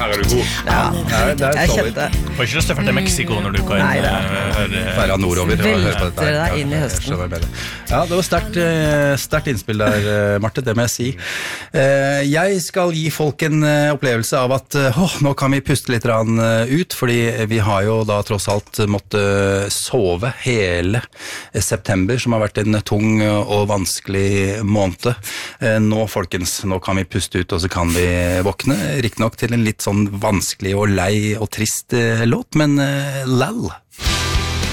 Her du god. Det Jeg kjente Får ikke lyst til å til Mexico når du kan Færa nordover og høre på dette. Velter deg inn i høsten. Jeg skjønner bedre. Ja, det var sterkt innspill der, Marte, det må jeg si. Jeg skal gi folk en opplevelse av at nå kan vi puste litt ut, fordi vi har jo da tross alt måttet sove hele september, som har vært en tung og vanskelig måned. Nå, folkens, nå kan vi puste ut, og så kan vi våkne, riktig nok til en litt sånn vanskelig og lei og trist låt, men lall.